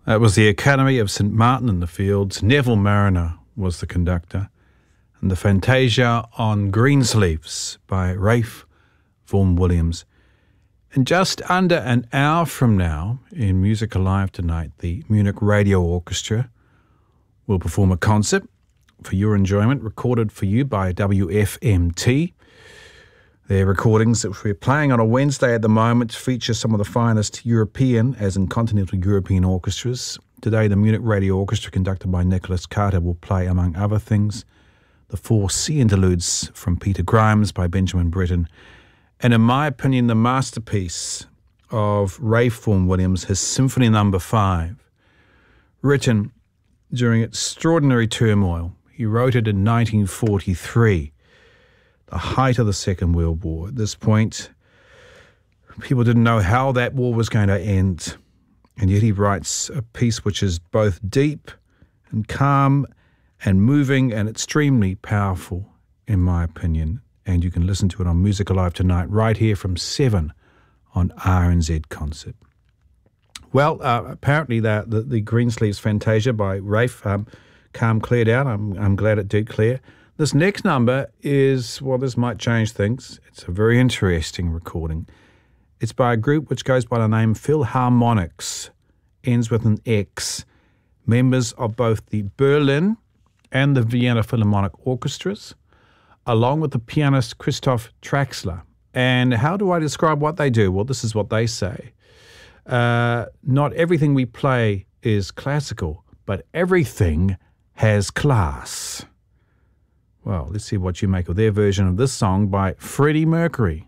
It was the Academy of St Martin in the Fields. Neville Mariner was the conductor. And the Fantasia on Greensleeves by Ralph Vaughan Williams. In just under an hour from now, in Music Alive tonight, the Munich Radio Orchestra will perform a concert for your enjoyment, recorded for you by WFMT. Their recordings that we're playing on a Wednesday at the moment feature some of the finest European, as in continental European orchestras. Today, the Munich Radio Orchestra, conducted by Nicholas Carter, will play, among other things, the 4 Sea Interludes from Peter Grimes by Benjamin Britten, and in my opinion, the masterpiece of Ralph Vaughan Williams, his Symphony No. 5, written during extraordinary turmoil. He wrote it in 1943, the height of the Second World War. At this point, people didn't know how that war was going to end, and yet he writes a piece which is both deep and calm and moving and extremely powerful, in my opinion. And you can listen to it on Music Alive tonight, right here from 7 on RNZ Concert. Well, apparently the Greensleeves Fantasia by Ralph calm cleared out. I'm glad it did clear. This next number is, well, this might change things. It's a very interesting recording. It's by a group which goes by the name Philharmonics, ends with an X, members of both the Berlin and the Vienna Philharmonic Orchestras, along with the pianist Christoph Traxler. And how do I describe what they do? Well, this is what they say. Not everything we play is classical, but everything has class. Well, let's see what you make of their version of this song by Freddie Mercury.